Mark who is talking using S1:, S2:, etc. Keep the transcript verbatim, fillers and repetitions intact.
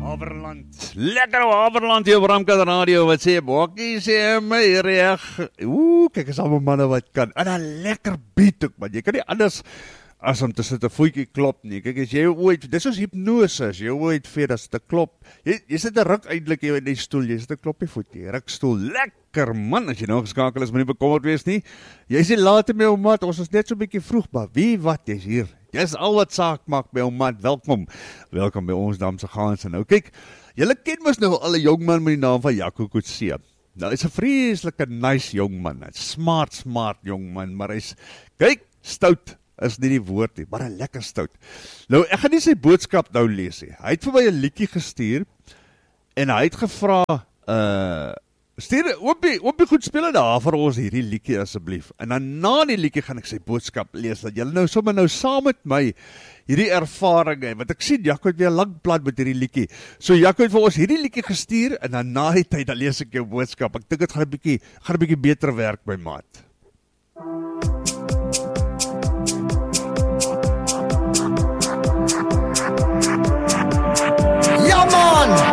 S1: Haverland. Lekker Haverland hier op Ramkat Radio. Wat sê, Bokkie sê my reg. Oeh, kyk is allemaal manne wat kan. En dan lekker beat ook, man. Jy kan nie anders as om te sit 'n voetjie klop nie. Kyk, as jy ooit, dis soos hypnose, as jy ooit vir as te klop. Jy, jy sit 'n ruk eintlik in die stoel, jy sit 'n klop die voetjie, ruk stoel. Lekker man, as jy nou geskakel is, moet nie bekommerd wees nie. Jy sê later my ou maat, ons is net so 'n bietjie vroeg, maar wie wat, jy's hier. Dis al wat saak maak by ou maat. Welkom. Welkom by ons Damse Gaans. Nou kyk, julle ken mos nou al 'n jong man met die naam van Jaco Coetzee. Nou hy's 'n vreeslike nice jong man, 'n smart smart jong man, maar hy's kyk, stout is nie die woord nie, maar 'n lekker stout. Nou ek gaan nie sy boodskap nou lees nie. Hy het vir my 'n liedjie gestuur en hy het gevra uh stuur oopie, oopie goed speel daar vir ons hierdie liedjie asseblief. En dan na die liedjie gaan ek sy boodskap lees, dat julle nou sommer nou saam met my hierdie ervaring hê, want ek sien Jaco het weer lank plat met hierdie liedjie. So Jaco het vir ons hierdie liedjie gestuur en dan na die tyd dan lees ek jou boodskap. Ek dink dit gaan 'n bietjie gaan 'n bietjie beter werk by maat.